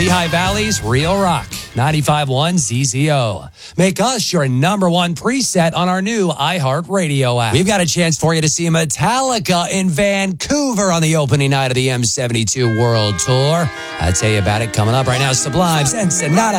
Lehigh Valley's Real Rock, 95.1 ZZO. Make us your number one preset on our new iHeartRadio app. We've got a chance for you to see Metallica in Vancouver on the opening night of the M72 World Tour. I'll tell you about it coming up right now. Sublime's Ensenada.